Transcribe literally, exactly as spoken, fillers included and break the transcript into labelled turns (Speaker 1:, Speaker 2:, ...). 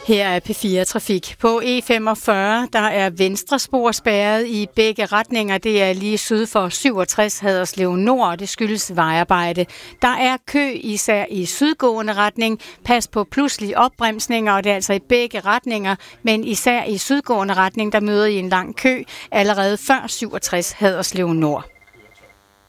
Speaker 1: Her er P fire Trafik. På E femogfyrre, der er venstre spor spærret i begge retninger. Det er lige syd for syvogtres Haderslev Nord, og det skyldes vejarbejde. Der er kø især i sydgående retning. Pas på pludselige opbremsninger, og det er altså i begge retninger. Men især i sydgående retning, der møder I en lang kø allerede før syvogtres Haderslev Nord.